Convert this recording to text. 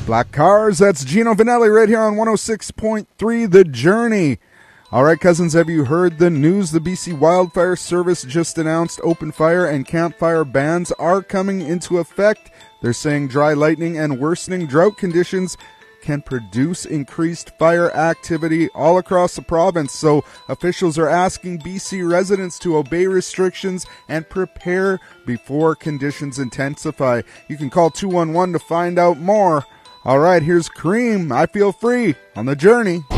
Black Cars, that's Gino Vanelli right here on 106.3 The Journey. All right, cousins, have you heard the news? The BC Wildfire Service just announced open fire and campfire bans are coming into effect. They're saying dry lightning and worsening drought conditions can produce increased fire activity all across the province. So officials are asking BC residents to obey restrictions and prepare before conditions intensify. You can call 211 to find out more. All right, here's Cream, I Feel Free, on The Journey.